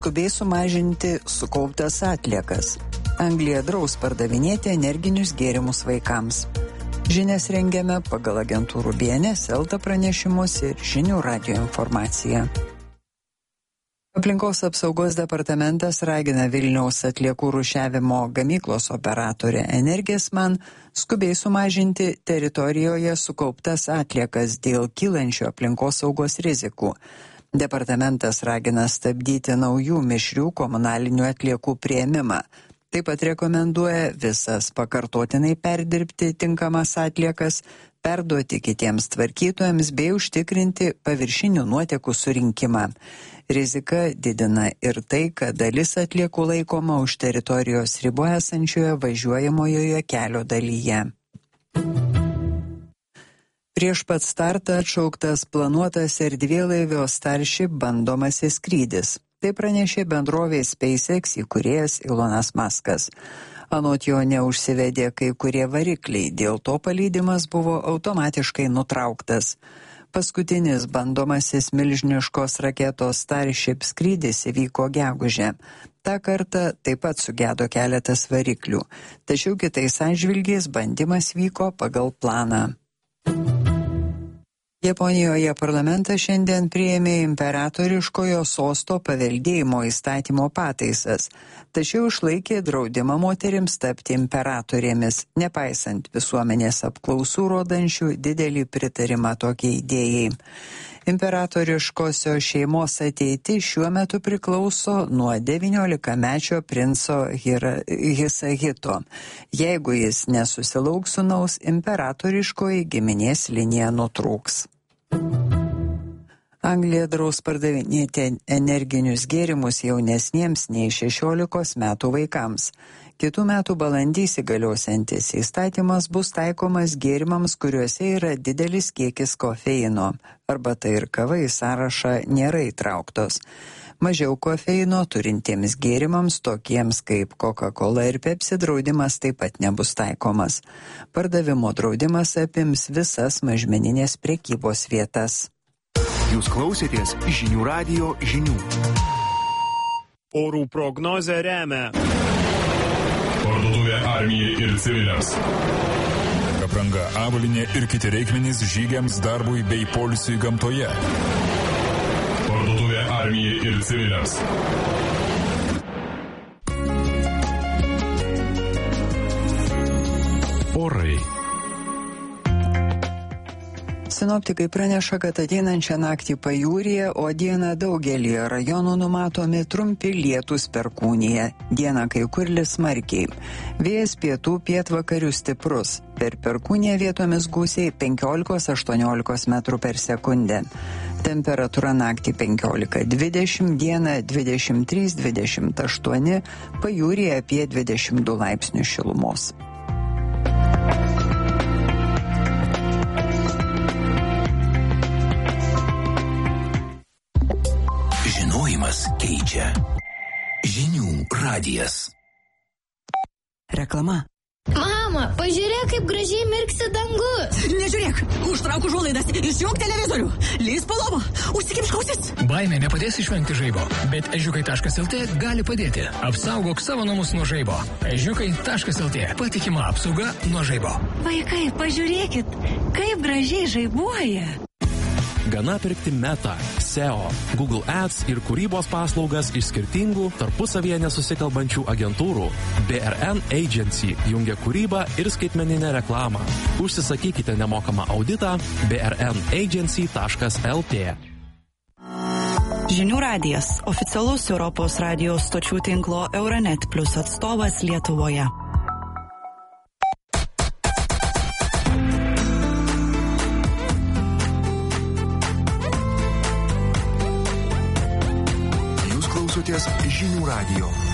skubiai sumažinti sukauptas atliekas. Anglija draus pardavinėti energinius gėrimus vaikams. Žinias rengiame pagal agentūrų BNS, Elta pranešimus ir Žinių radijo informaciją. Aplinkos apsaugos departamentas ragina Vilniaus atliekų rūšiavimo gamyklos operatorę Energesman skubiai sumažinti teritorijoje sukauptas atliekas dėl kylančių aplinkos saugos rizikų. Departamentas ragina stabdyti naujų mišrių komunalinių atliekų priėmimą. Taip pat rekomenduoja visas pakartotinai perdirbti tinkamas atliekas, perduoti kitiems tvarkytojams bei užtikrinti paviršinių nuotekų surinkimą. Rizika didina ir tai, kad dalis atliekų laikoma už teritorijos ribų esančioje važiuojamojoje kelio dalyje. Prieš pat startą atšauktas planuotas erdvėlaivio Starship bandomasis skrydis. Tai pranešė bendrovės SpaceX įkūrėjas Elonas Muskas. Anot jo neužsivedė kai kurie varikliai, dėl to paleidimas buvo automatiškai nutrauktas. Paskutinis bandomasis milžiniškos raketos Starship skrydis įvyko gegužę. Ta kartą taip pat sugedo keletas variklių, tačiau kitais atžvilgiais bandymas vyko pagal planą. Japonijoje parlamentas šiandien priėmė imperatoriškojo sosto paveldėjimo įstatymo pataisas, tačiau išlaikė draudimą moterims tapti imperatorėmis, nepaisant visuomenės apklausų rodančių didelį pritarimą tokiai idėjai. Imperatoriškosios šeimos ateitis šiuo metu priklauso nuo 19-mečio princo Hisahito. Jeigu jis nesusilauks sūnaus, imperatoriškoji giminės linija nutrūks. Anglija draus pardavinėti energinius gėrimus jaunesniems nei 16 metų vaikams. Kitų metų balandį įsigaliosiantis įstatymas bus taikomas gėrimams, kuriuose yra didelis kiekis kofeino. Arbata ir kava į sąrašą nėra įtrauktos. Mažiau kofeino turintiems gėrimams, tokiems kaip Coca-Cola ir Pepsi, draudimas taip pat nebus taikomas. Pardavimo draudimas apims visas mažmeninės prekybos vietas. Jūs klausėtės Žinių radijo žinių. Orų prognozę remia Parduotuvė armijai ir civiliams. Apranga, avalynė ir kiti reikmenys žygiams, darbui bei poilsiui gamtoje. Parduotuvė armijai ir civiliams. Orai. Sinoptikai praneša, kad ateinančią naktį pajūryje, o dieną daugelį rajonų numatomi trumpi lietūs perkūnija. Dieną kai kur lis smarkiai. Vėjas pietų pietvakarių stiprus. Per perkūniją vietomis gūsiai 15-18 metrų per sekundę. Temperatūra naktį 15-20, dieną 23-28, pajūryje apie 22 laipsnių šilumos. Žinojimas keičia. Žinių radijas. Reklama. Mama, pažiūrėk, kaip gražiai mirksi dangus. Nežiūrėk, užtrauk užuolaidas, išjunk televizorių, lįsk po lovą, užsikimšk ausis. Baimė nepadės išvengti žaibo, bet ežiukai.lt gali padėti. Apsaugok savo namus nuo žaibo. Ežiukai.lt. Patikima apsauga nuo žaibo. Vaikai, pažiūrėkit, kaip gražiai žaibuoja. Gana pirkti Meta, SEO, Google Ads ir kūrybos paslaugas iš skirtingų tarpusavyje nesusikalbančių agentūrų. BRN Agency jungia kūrybą ir skaitmeninę reklamą. Užsisakykite nemokamą auditą brnagency.lt. Žinių radijas, oficialus Europos radijos stočių tinklo Euronet Plus atstovas Lietuvoje. Žinių radijo.